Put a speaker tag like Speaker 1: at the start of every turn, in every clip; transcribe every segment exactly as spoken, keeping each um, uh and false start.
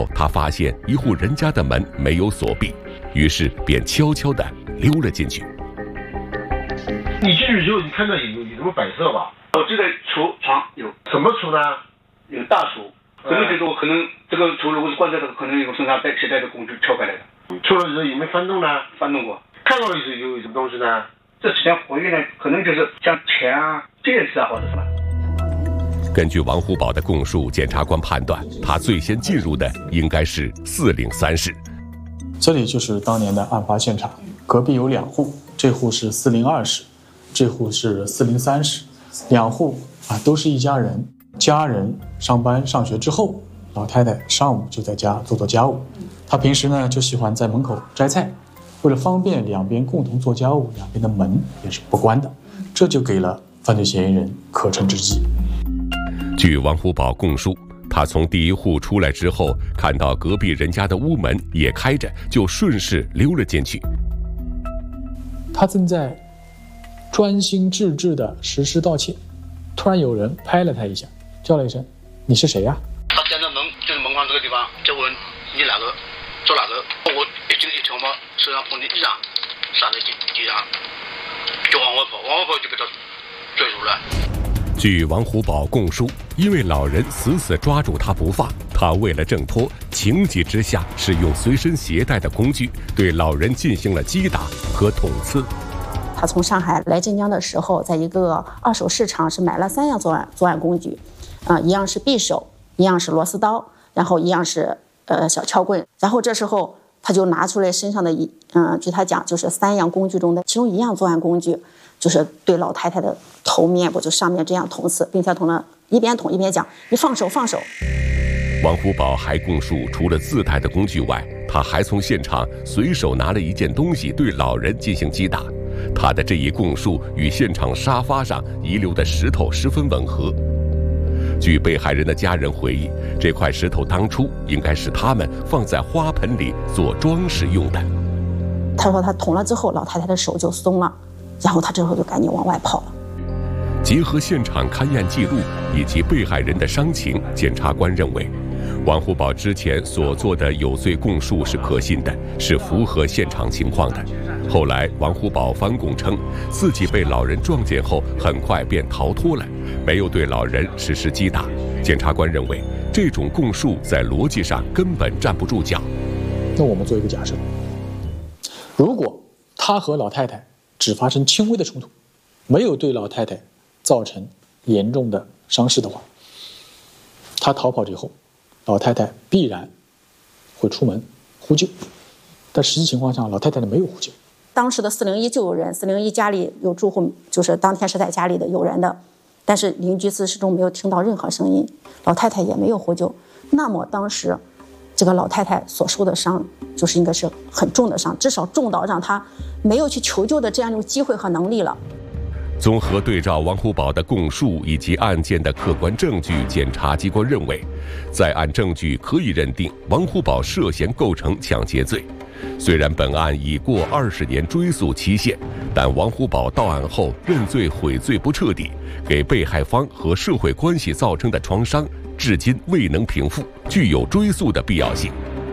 Speaker 1: 后，他发现一户人家的门没有锁闭，于是便悄悄地溜了进去。
Speaker 2: 你进去之后，你看到有有什么摆设吧？
Speaker 3: 我这个厨床有
Speaker 2: 什么厨呢？
Speaker 3: 有大厨，可能就是我可能这个厨如果是关在这个，可能有身上带携带的工具撬开来的。
Speaker 2: 出了之后有没有翻动呢？
Speaker 3: 翻动过。
Speaker 2: 看到的是有什么东西呢？
Speaker 3: 这几天回去呢，可能就是像钱啊、戒指啊，或者什么。
Speaker 1: 根据王虎宝的供述，检察官判断他最先进入的应该是四零三室。
Speaker 4: 这里就是当年的案发现场，隔壁有两户，这户是四零二室，这户是四零三室，两户啊都是一家人。家人上班上学之后，老太太上午就在家做做家务，她平时呢就喜欢在门口摘菜，为了方便两边共同做家务，两边的门也是不关的，这就给了犯罪嫌疑人可乘之机。
Speaker 1: 据王虎宝供述，他从第一户出来之后，看到隔壁人家的屋门也开着，就顺势溜了进去。
Speaker 4: 他正在专心致志地实施盗窃，突然有人拍了他一下，叫了一声：“你是谁呀？”
Speaker 3: 他站在门，就是门框这个地方，就问你哪个，做哪个？我一进一条嘛，手上捧的衣裳，撒在地地上，就往外跑，往外跑就给他追出来。
Speaker 1: 据王虎宝供述，因为老人死死抓住他不放，他为了挣脱，情急之下是用随身携带的工具对老人进行了击打和捅刺。
Speaker 5: 他从上海来镇江的时候，在一个二手市场是买了三样作案作案工具，啊、呃，一样是匕首，一样是螺丝刀，然后一样是呃小撬棍。然后这时候他就拿出来身上的一，嗯、呃，据他讲就是三样工具中的其中一样作案工具，就是对老太太的头面部就上面这样捅刺，并且捅了一边捅一边讲：“你放手，放手。”
Speaker 1: 王虎宝还供述，除了自带的工具外，他还从现场随手拿了一件东西对老人进行击打。他的这一供述与现场沙发上遗留的石头十分吻合。据被害人的家人回忆，这块石头当初应该是他们放在花盆里做装饰用的。
Speaker 5: 他说他捅了之后，老太太的手就松了，然后他之后就赶紧往外跑了。
Speaker 1: 结合现场勘验记录以及被害人的伤情，检察官认为，王虎宝之前所做的有罪供述是可信的，是符合现场情况的。后来，王虎宝翻供称，自己被老人撞见后，很快便逃脱了，没有对老人实施击打。检察官认为，这种供述在逻辑上根本站不住脚。
Speaker 4: 那我们做一个假设，如果他和老太太只发生轻微的冲突，没有对老太太造成严重的伤势的话，他逃跑之后，老太太必然会出门呼救，但实际情况下，老太太呢没有呼救。
Speaker 5: 当时的四零一就有人，四零一家里有住户，就是当天是在家里的有人的，但是邻居自始终没有听到任何声音，老太太也没有呼救。那么当时这个老太太所受的伤，就是应该是很重的伤，至少重到让她没有去求救的这样一种机会和能力了。
Speaker 1: 综合对照王虎宝的供述以及案件的客观证据，检察机关认为，在案证据可以认定王虎宝涉嫌构成抢劫罪。虽然本案已过二十年追诉期限，但王虎宝到案后认罪悔罪不彻底，给被害方和社会关系造成的创伤至今未能平复，具有追诉的必要性。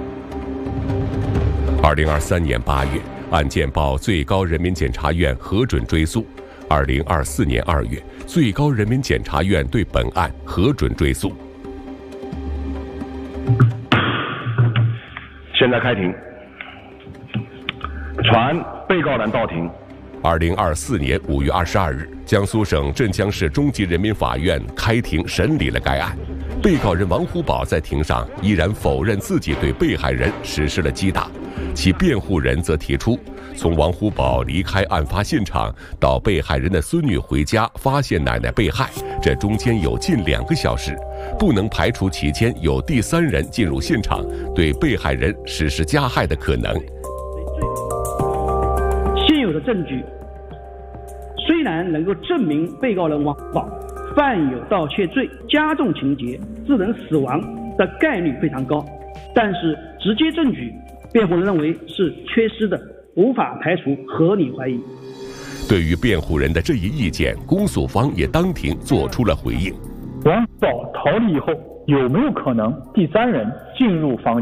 Speaker 1: 二零二三年八月，案件报最高人民检察院核准追诉。二零二四年二月，最高人民检察院对本案核准追诉。
Speaker 6: 现在开庭，传被告人到庭。
Speaker 1: 二零二四年五月二十二日，江苏省镇江市中级人民法院开庭审理了该案。被告人王虎宝在庭上依然否认自己对被害人实施了击打，其辩护人则提出，从王虎宝离开案发现场到被害人的孙女回家发现奶奶被害，这中间有近两个小时，不能排除其间有第三人进入现场对被害人实施加害的可能。
Speaker 7: 现有的证据虽然能够证明被告人王虎宝犯有盗窃罪，加重情节致人死亡的概率非常高，但是直接证据辩护人认为是缺失的，无法排除合理怀疑。
Speaker 1: 对于辩护人的这一意见，公诉方也当庭做出了回应。
Speaker 8: 王虎宝逃离以后，有没有可能第三人进入房